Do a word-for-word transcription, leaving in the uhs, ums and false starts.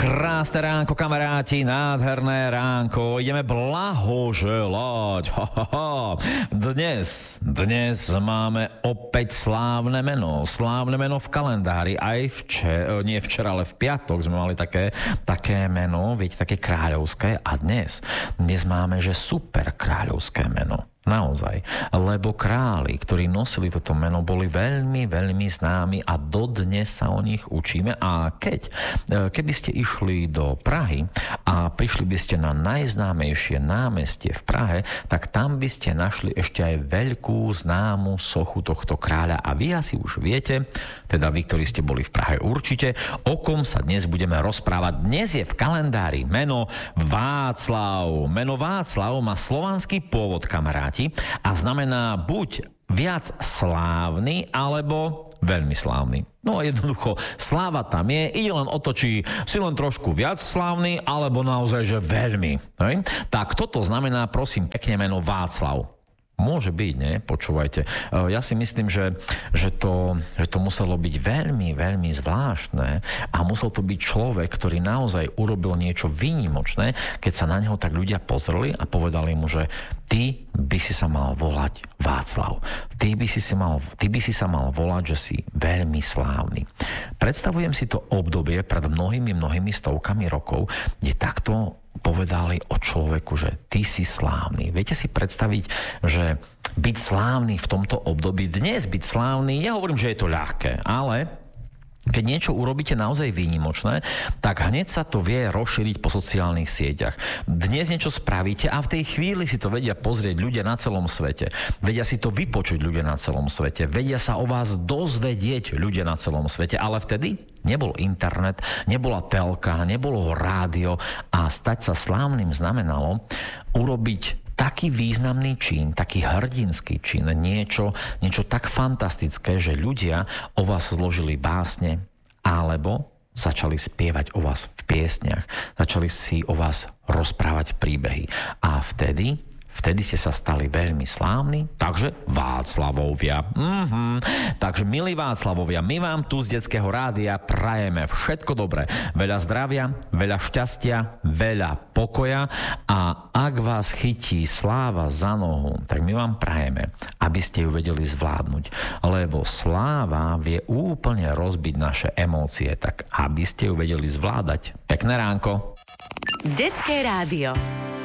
Krásne ránko, kamaráti, nádherné ránko. Ideme blahoželať. Ha, ha, ha. Dnes, dnes máme opäť slávne meno. Slávne meno v kalendári. Aj včera, nie včera, ale v piatok sme mali také, také meno, viete, také kráľovské. A dnes, dnes máme, že super kráľovské meno. Naozaj, lebo králi, ktorí nosili toto meno, boli veľmi, veľmi známi a dodnes sa o nich učíme. A keď, keby ste išli do Prahy a prišli by ste na najznámejšie námestie v Prahe, tak tam by ste našli ešte aj veľkú známu sochu tohto kráľa. A vy asi už viete, teda vy, ktorí ste boli v Prahe určite, o kom sa dnes budeme rozprávať. Dnes je v kalendári meno Václav. Meno Václav má slovanský pôvod, kamaráti, a znamená buď viac slávny, alebo veľmi slávny. No jednoducho, sláva tam je, ide len o to, či si len trošku viac slávny, alebo naozaj, že veľmi. Hej? Tak toto znamená, prosím, pekne meno Václav. Môže byť, nie? Počúvajte. Ja si myslím, že, že, to, že to muselo byť veľmi, veľmi zvláštne a musel to byť človek, ktorý naozaj urobil niečo výnimočné, keď sa na neho tak ľudia pozreli a povedali mu, že ty by si sa mal volať Václav. Ty by si, si mal, ty by si sa mal volať, že si veľmi slávny. Predstavujem si to obdobie pred mnohými, mnohými stovkami rokov, kde takto povedali o človeku, že ty si slávny. Viete si predstaviť, že byť slávny v tomto období, dnes byť slávny, ja hovorím, že je to ľahké, ale keď niečo urobíte naozaj výnimočné, tak hneď sa to vie rozšíriť po sociálnych sieťach. Dnes niečo spravíte a v tej chvíli si to vedia pozrieť ľudia na celom svete. Vedia si to vypočuť ľudia na celom svete. Vedia sa o vás dozvedieť ľudia na celom svete. Ale vtedy nebol internet, nebola telka, nebolo rádio a stať sa slávnym znamenalo urobiť taký významný čin, taký hrdinský čin, niečo, niečo tak fantastické, že ľudia o vás zložili básne alebo začali spievať o vás v piesniach, začali si o vás rozprávať príbehy. A vtedy Vtedy ste sa stali veľmi slávni, takže Václavovia. Mm-hmm. Takže, milí Václavovia, my vám tu z Detského rádia prajeme všetko dobré. Veľa zdravia, veľa šťastia, veľa pokoja a ak vás chytí sláva za nohu, tak my vám prajeme, aby ste ju vedeli zvládnuť. Lebo sláva vie úplne rozbiť naše emócie, tak aby ste ju vedeli zvládať. Pekné ránko. Detské rádio.